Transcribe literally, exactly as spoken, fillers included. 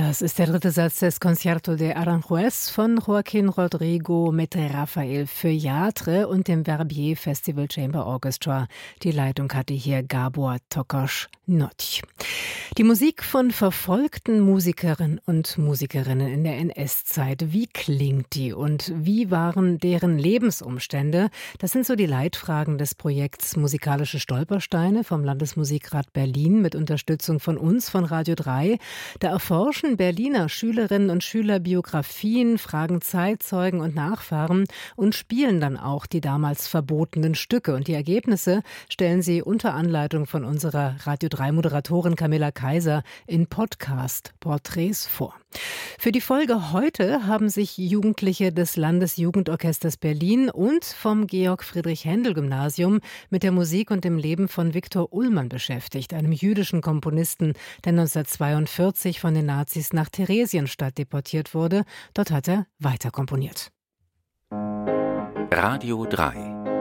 Das ist der dritte Satz des Concierto de Aranjuez von Joaquín Rodrigo mit Rafael Feuillatre und dem Verbier Festival Chamber Orchestra. Die Leitung hatte hier Gabor Tokosch-Notch. Die Musik von verfolgten Musikerinnen und Musikerinnen in der N S-Zeit. Wie klingt die und wie waren deren Lebensumstände? Das sind so die Leitfragen des Projekts Musikalische Stolpersteine vom Landesmusikrat Berlin mit Unterstützung von uns, von Radio drei. Da erforschen Berliner Schülerinnen und Schüler Biografien, fragen Zeitzeugen und Nachfahren und spielen dann auch die damals verbotenen Stücke. Und die Ergebnisse stellen sie unter Anleitung von unserer Radio drei Moderatorin Camilla Kaiser in Podcast-Porträts vor. Für die Folge heute haben sich Jugendliche des Landesjugendorchesters Berlin und vom Georg-Friedrich-Händel-Gymnasium mit der Musik und dem Leben von Viktor Ullmann beschäftigt, einem jüdischen Komponisten, der neunzehnhundertzweiundvierzig von den Nazis nach Theresienstadt deportiert wurde. Dort hat er weiter komponiert. Radio drei